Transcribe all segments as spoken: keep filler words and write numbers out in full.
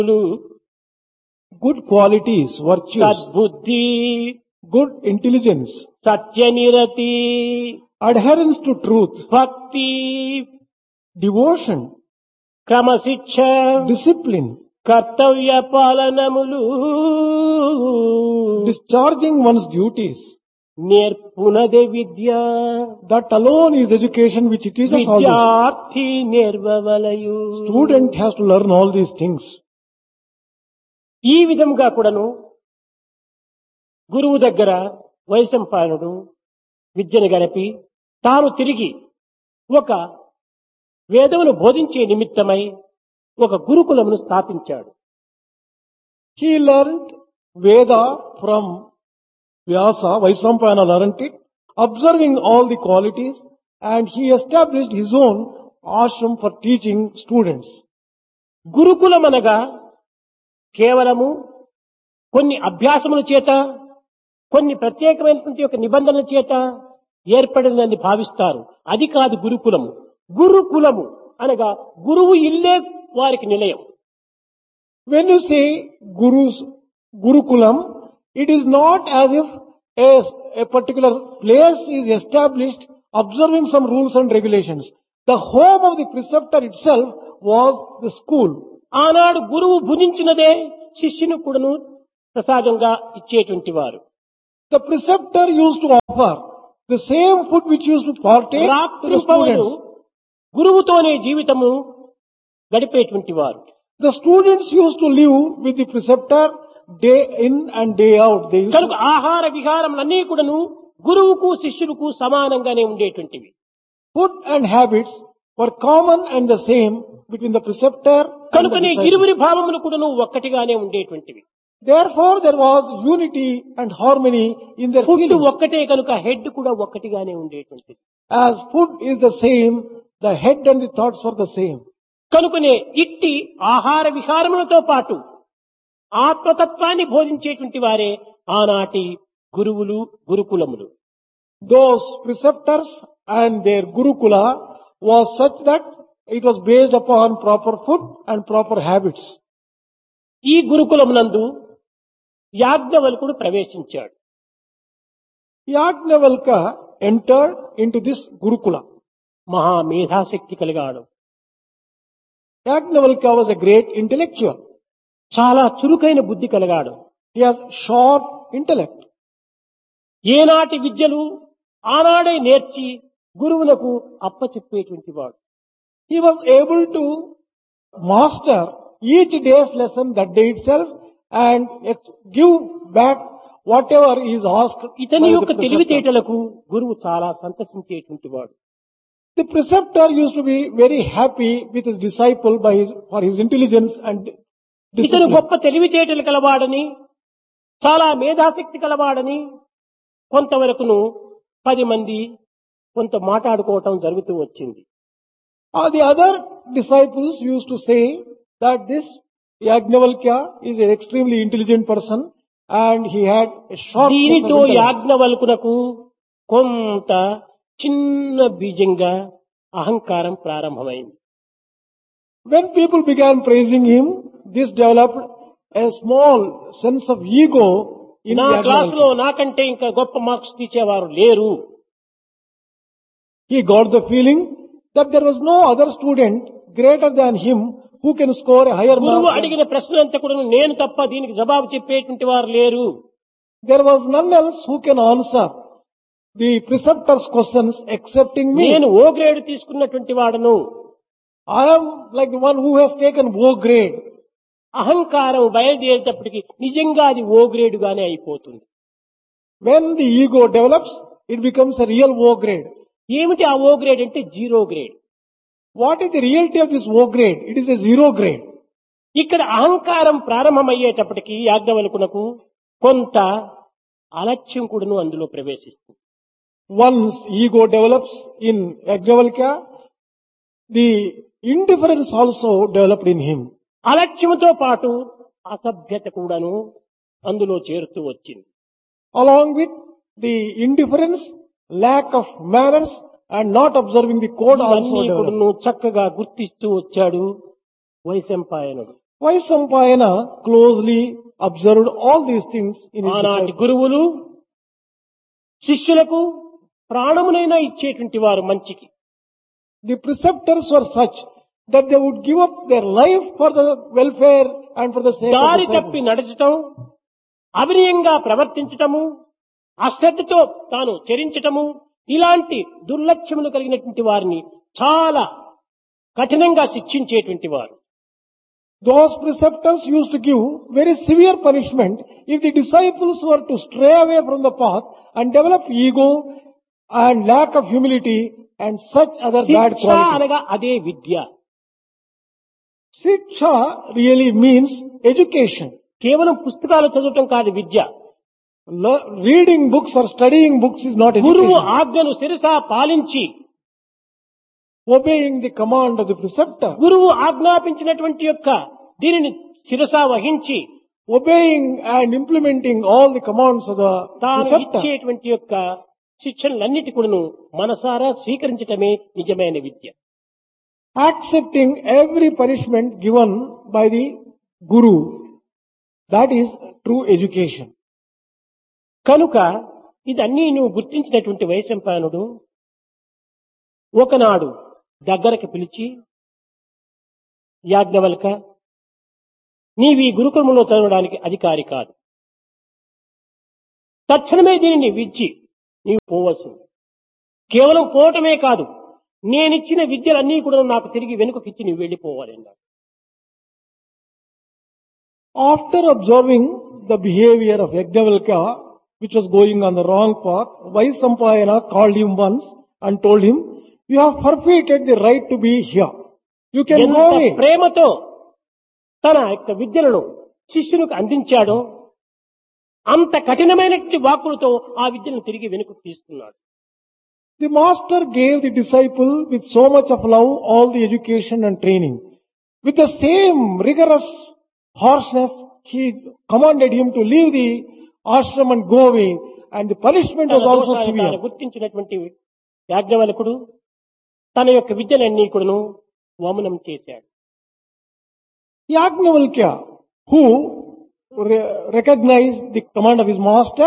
good qualities, virtues, సద్బుద్ధి, good intelligence, సత్యనిరతి, adherence to truth, భక్తి, devotion, క్రమశిక్ష, discipline, కర్తవ్య పాలనములు, discharging one's duties. నేర్పునదే Vidya. That alone is education which teaches all this. విద్యార్థి నేర్వవలయు. Student has to learn all these things. ఈ విధంగా కూడాను గురువు దగ్గర వైశంపాయనుడు విద్యను గడిపి తాను తిరిగి ఒక వేదమును బోధించే నిమిత్తమై ఒక గురుకులమును స్థాపించాడు. He learned Veda from Vyasa. Vaisampayana learned it, observing all the qualities, and he established his own ashram for teaching students. గురుకులమనగా కేవలము కొన్ని అభ్యాసముల చేత, కొన్ని ప్రత్యేకమైనటువంటి ఒక నిబంధనల చేత ఏర్పడిందని భావిస్తారు. అది కాదు గురుకులము. గురుకులము అనగా గురువు ఇల్లే వారికి నిలయం. When you say Guru's Gurukulam, it is not as if a, a particular place is established observing some rules and regulations. The home of the preceptor itself was the school. ఆనాడు గురువు భుజించినదే శిష్యుని కూడాను ప్రసాదంగా ఇచ్చేటువంటి వారు. The preceptor used to offer the same food which used to partake to the students. గురువుతోనే జీవితము గడిపేటువంటి వారు. The students used to live with the preceptor day in and day out. They used కనుక to, ఆహార విహారములన్నీ కూడాను గురువుకు శిష్యులకు సమానంగానే ఉండేటువంటివి. food and habits were common and the same between the preceptor and the కనుకనే disciples. ఇరువురి భావములు కూడాను ఒక్కటిగానే ఉండేటువంటివి. Therefore, there was unity and harmony in their food feelings. ఒక్కటే కనుక హెడ్ కూడా ఒక్కటిగానే ఉండేటువంటిది. As food is the same, the head and the thoughts were the same. కనుకనే ఇట్టి ఆహార విహారములతో పాటు ఆత్మతత్వాన్ని బోధించేటువంటి వారే ఆనాటి గురువులు, గురుకులములు. Those preceptors and their Gurukula was such that it was based upon proper food and proper habits. ఈ గురుకులమునందు యాజ్ఞవల్కుడు ప్రవేశించాడు. Yajnavalka entered into this Gurukula. మహా మేధాశక్తి కలిగాడు. Yajnavalka was a great intellectual. చాలా చురుకైన బుద్ధి కలిగాడు. He has sharp intellect. ఏనాటి విద్యలు ఆనాడే నేర్చి గురువులకు అప్పచెప్పేటువంటి వాడు. He was able to master each day's lesson that day itself and ex- give back whatever is asked. ఇతని by the యొక్క preceptor. తెలివితేటలకు గురువు చాలా సంతసించేటువంటి వాడు. The preceptor used to be very happy with his disciple by his, for his intelligence and ఇతను discipline. గొప్ప తెలివితేటలు కలవాడని, చాలా మేధాశక్తి కలవాడని కొంతవరకును పది మంది కొంత మాట్లాడుకోవటం జరుగుతూ వచ్చింది. Uh, the other disciples used to say that this Yajnavalkya is an extremely intelligent person and he had a sharp దీనితో intellect. యాజ్ఞవల్కునకు కొంత చిన్న బీజంగా అహంకారం ప్రారంభమైంది. When people began praising him, this developed a small sense of ego in నా క్లాసులో Yajnavalkya. నాకంటే ఇంకా గొప్ప మార్క్స్ తీసేవారు లేరు. He got the feeling that there was no other student greater than him who can score a higher గురువు mark. అడిగిన ప్రశ్నలంతా కూడా నేను తప్ప దీనికి జవాబు చెప్పేటువంటి వారు లేరు. There was none else who can answer the preceptor's questions excepting me. నేను ఓ గ్రేడ్ తీసుకున్నటువంటి వాడను. I am like the one who has taken O grade. అహంకారం బయలుదేరేటప్పటికి నిజంగా అది ఓ గ్రేడుగానే అయిపోతుంది. When the ego develops, it becomes a real O grade. ఏమిటి ఆ ఓ grade అంటే zero grade. What is the reality of this O grade? It is a zero grade. ఇక్కడ అహంకారం ప్రారంభమయ్యేటప్పటికి యాజ్ఞవల్కునకు కొంత అలక్ష్యం కూడాను అందులో ప్రవేశిస్తుంది. Once ego develops in Yajnavalkya, the indifference also developed in him. అలక్ష్యంతో పాటు అసభ్యత కూడాను అందులో చేరుతూ వచ్చింది. Along with the indifference, lack of manners and not observing the code also ఇవన్నీ developed. కూడాను చక్కగా గుర్తిస్తూ వచ్చాడు వైశంపాయనుడు. Vaisampayana closely observed all these things in his ఆనాటి disciples. గురువులు శిష్యులకు ప్రాణమునైనా ఇచ్చేటువంటి వారు మంచికి. The preceptors were such that they would give up their life for the welfare and for the sake of దారి the తప్పి disciples. నడచటం, అవినయంగా ప్రవర్తించటము, అశ్రద్ధతో తాను చరించటము, ఇలాంటి దుర్లక్ష్యములు కలిగినటువంటి వారిని చాలా కఠినంగా శిక్షించేటువంటి వారు. Those preceptors used to give very severe punishment if the disciples were to stray away from the path and develop ego and lack of humility and such other bad శిక్ష qualities. అనగా అదే విద్య. Siksha really means education. కేవలం పుస్తకాలు చదవటం కాదు విద్య. Le- Reading books or studying books is not గురువు education. ఆజ్ఞను శిరసా పాలించి Obeying the command of the preceptor, గురువు ఆజ్ఞాపించినటువంటి యొక్క దీనిని శిరసా వహించి obeying and implementing all the commands of the తాను preceptor, ఇచ్చేటువంటి యొక్క శిక్షణలన్నిటి కూడాను మనసారా స్వీకరించటమే నిజమైన విద్య. accepting every punishment given by the Guru. That is true education. కనుక ఇదన్నీ నువ్వు గుర్తించినటువంటి వైశంపాయనుడు ఒకనాడు దగ్గరకు పిలిచి, యాజ్ఞవల్క, నీవి గురుకులంలో చదవడానికి అధికారి కాదు. తక్షణమే దీనిని విద్చి నీవు పోవలసింది. కేవలం పోవటమే కాదు, నేనిచ్చిన విద్యలన్నీ కూడా నాకు తిరిగి వెనుకకిచ్చి నీవు వెళ్ళిపోవాలి అన్నాడు. After observing the behavior of Yajnavalkya, which was going on the wrong path, Vaisampayana called him once and told him, you have forfeited the right to be here. You can ఎంత go away. ప్రేమతో తన యొక్క విద్యలను శిష్యునికి అందించాడో అంత కఠినమైనటువంటి వాక్కులతో ఆ విద్యను తిరిగి వెనుకకు తీసుకున్నాడు. The master gave the disciple with so much of love all the education and training. With the same rigorous harshness, he commanded him to leave the ashram and go away, and the punishment was తన also దోషాన్ని తాను severe. గుర్తించినటువంటి యాజ్ఞవల్కుడు తన యొక్క విద్యలన్నీ కూడాను వమనం చేశాడు. Yajnavalkya, who re- recognized the command of his master,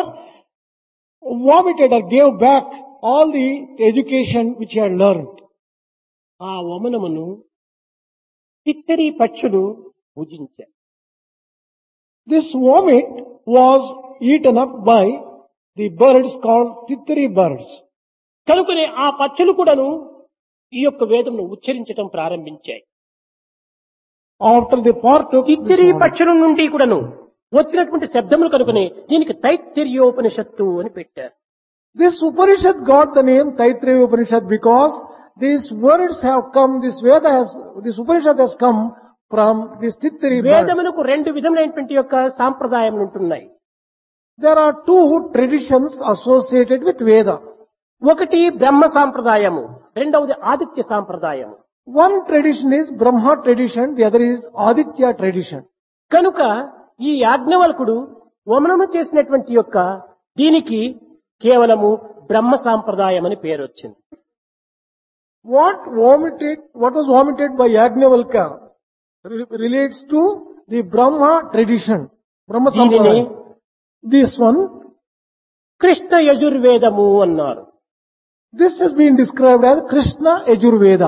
vomited or gave back all the education which he had learned. ఆ వమనమును తిత్తరి పక్షులు భుజించారు. This vomit was eaten up by the birds called tittari birds. కనుకనే ఆ పక్షులు కూడాను ఈ యొక్క వేదమును ఉచ్చరించడం ప్రారంభించాయి. After they partook this తిత్తిరి vomit, పక్షుల నుండి కూడాను వచ్చినటువంటి శబ్దములు కనుకనే దీనికి తైత్తిర్యోపనిషత్తు అని పెట్టారు. this Upanishad got the name Taittiriya Upanishad because these words have come, this Veda has, this Upanishad has come from these tittari birds. వేదములకు రెండు విధములైనటువంటి యొక్క సాంప్రదాయములు ఉంటున్నాయి. There are two traditions associated with Veda. ఒకటి బ్రహ్మ సాంప్రదాయము, రెండవది Aditya సాంప్రదాయము. One tradition is Brahma tradition, the other is Aditya tradition. కనుక ఈ యాజ్ఞవల్కుడు వమనము చేసినటువంటి యొక్క దీనికి కేవలము బ్రహ్మ సాంప్రదాయం అని పేరు వచ్చింది. What vomited, what was vomited by Yajnavalkya re- relates to the Brahma tradition, Brahma దీనిని Sampradaya. This one, కృష్ణ యజుర్వేదము అన్నారు. this has been described as Krishna Yajurveda.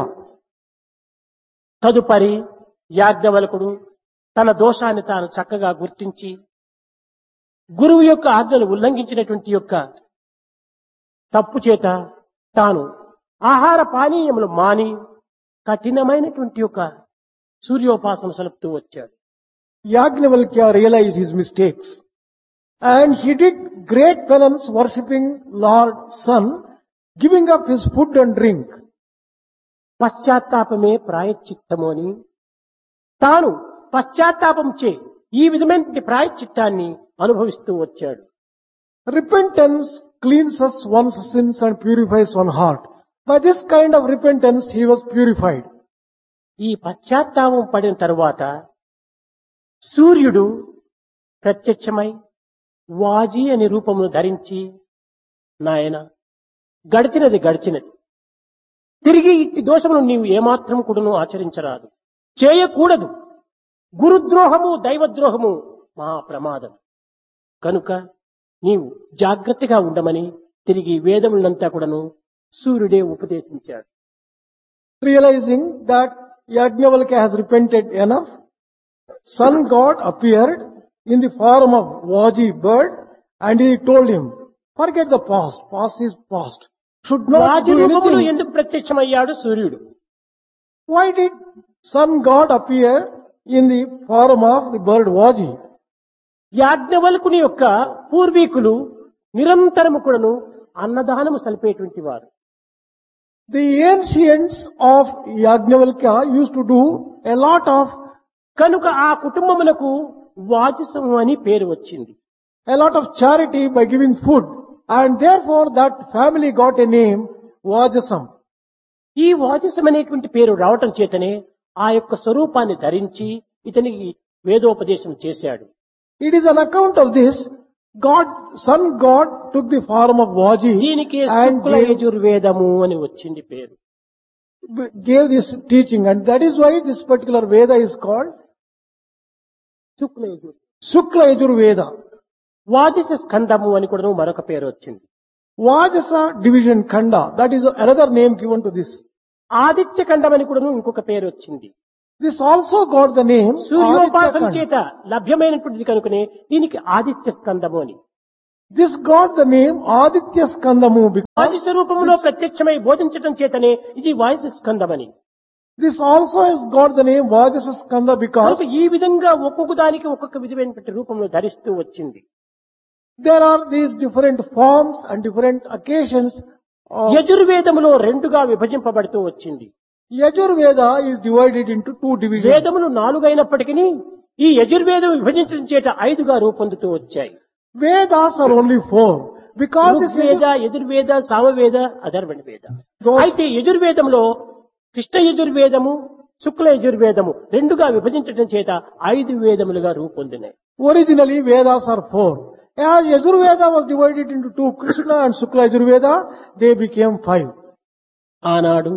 తదుపరి యాజ్ఞవల్కుడు తన దోషాన్ని తాను చక్కగా గుర్తించి గురువు యొక్క ఆజ్ఞను ఉల్లంఘించినటువంటి యొక్క తప్పు చేత తాను ఆహార పానీయములు మాని కఠినమైనటువంటి యొక్క సూర్యోపాసన సలుపుతూ వచ్చాడు. Yajnavalkya realized his mistakes and he did great penance worshipping Lord Sun, giving up his food and drink. పశ్చాత్తాపమే ప్రాయశ్చిత్తము అని తాను పశ్చాత్తాపం చే ఈ విధమైనటువంటి ప్రాయశ్చిత్తాన్ని అనుభవిస్తూ వచ్చాడు. Repentance cleanses one's sins and purifies one's heart. By this kind of repentance he was purified. ఈ పశ్చాత్తాపం పడిన తరువాత సూర్యుడు ప్రత్యక్షమై వాజీ అనే రూపమును ధరించి, నాయన గడిచినది గడిచినది, తిరిగి ఇట్టి దోషమును నీవు ఏమాత్రం కూడాను ఆచరించరాదు, చేయకూడదు, గురుద్రోహము దైవద్రోహము మహా ప్రమాదం కనుక నీవు జాగ్రత్తగా ఉండమని తిరిగి వేదములంతా కూడాను సూర్యుడే ఉపదేశించాడు. Realizing that Yajnavalkya has repented enough, sun god appeared in the form of Vaji bird and he told him, forget the past, past is past, should not Raju do రూపంలో anything. ఎందుకు ప్రత్యక్షమయ్యాడు సూర్యుడు? Why did sun god appear in the form of the bird Vaji? యాజ్ఞవల్కుని యొక్క పూర్వీకులు నిరంతరము కూడాను అన్నదానము సలిపేటువంటి వారు. The ancients of Yajnavalkya used to do a lot of కనుక ఆ కుటుంబములకు వాజసము అని పేరు వచ్చింది. a lot of charity by giving food, and therefore that family got a name Vajasam. ఈ వాజసం అనేటువంటి పేరు రావటం చేతనే ఆ యొక్క స్వరూపాన్ని ధరించి ఇతనికి వేదోపదేశం చేశాడు. It is on account of this God, sun god took the form of Vaji దీనికి and శుక్ల gave, యజుర్వేదము అని వచ్చింది పేరు. gave this teaching, and that is why this particular Veda is called Shukla Yajur Shukla Yajur Veda. వాజస స్కందము అని కూడా మరొక పేరు వచ్చింది. Vajasa division Khanda, that is another name given to this. Aditya ఖండం అని కూడా ఇంకొక పేరు వచ్చింది. This also got the name సూర్యోపాసన Aditya Khanda. చేత లభ్యమైనటువంటిది కనుకనే దీనికి ఆదిత్య స్కందము అని. This got the name Aditya Skandamu because వాజస రూపంలో ప్రత్యక్షమై బోధించటం చేతనే ఇది వాజస స్కందమని. this also has got the name Vajasa Skanda because కనుక ఈ విధంగా ఒక్కొక్క దానికి ఒక్కొక్క విధమైనటువంటి రూపంలో ధరిస్తూ వచ్చింది. there are these different forms and different occasions of యజుర్వేదములో రెండుగా విభజింపబడుతూ వచ్చింది. Yajur Veda is divided into two divisions. వేదములు నాలుగైనప్పటికీ ఈ యజుర్వేదం విభజించడం చేత ఐదుగా రూపొందుతూ వచ్చాయి. Vedas are only four because this Rigveda is Yajurveda Samaveda అధర్వణ వేద. Those- అయితే యజుర్వేదంలో కృష్ణ యజుర్వేదము శుక్ల యజుర్వేదము రెండుగా విభజించడం చేత ఐదు వేదములుగా రూపొందినాయి. originally Vedas are four. As Yajur Veda was divided into two, Krishna and Shukla Yajur Veda, they became five. ఆనాడు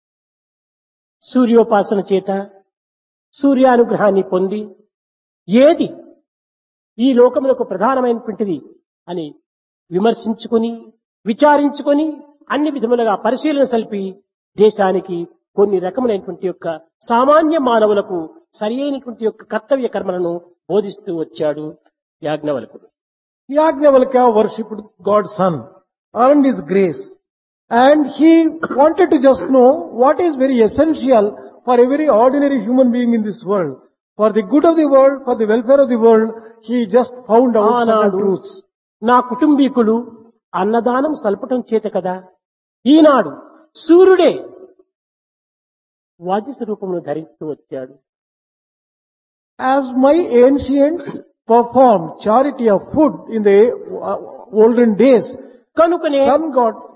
సూర్యోపాసన చేత సూర్యానుగ్రహాన్ని పొంది ఏది ఈ లోకములకు ప్రధానమైనటువంటిది అని విమర్శించుకొని విచారించుకొని అన్ని విధములుగా పరిశీలన సల్పి దేశానికి కొన్ని రకములైనటువంటి యొక్క సామాన్య మానవులకు సరి అయినటువంటి యొక్క కర్తవ్య కర్మలను బోధిస్తూ వచ్చాడు యాజ్ఞవల్కుడు. Yajnavalkya worshipped God's son, earned his grace, and he wanted to just know what is very essential for every ordinary human being in this world. For the good of the world, for the welfare of the world, he just found out certain ఆనాడు truths. నా కుటుంబీకులు అన్నదానం సల్పటం చేత కదా ఈనాడు సూర్యుడే వాజస రూపమును ధరిస్తూ వచ్చాడు. As my ancients performed charity of food in the uh, olden days, కనుకనే sun god